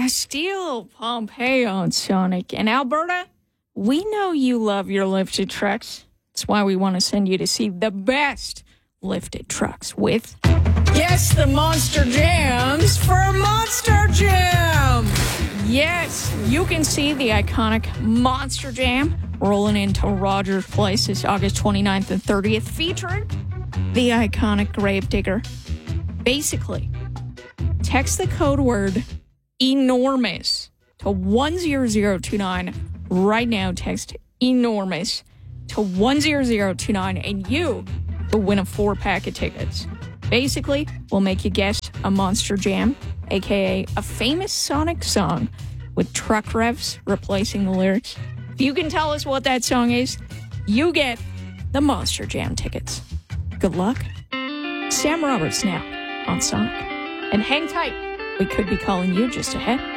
Bastille Pompeii on Sonic. And Alberta, we know you love your lifted trucks. That's why we want to send you to see the best lifted trucks with, yes, the Monster Jams for Monster Jam. Yes, you can see the iconic Monster Jam rolling into Rogers Place this August 29th and 30th, featuring the iconic Gravedigger. Basically, text the code word enormous to 10029 right now. Text enormous to 10029 and you will win a 4-pack of tickets. Basically, we'll make you guess a Monster Jam, aka a famous Sonic song with truck revs replacing the lyrics. If you can tell us what that song is, you get the Monster Jam tickets. Good luck. Sam Roberts now on Sonic. And hang tight, we could be calling you just ahead.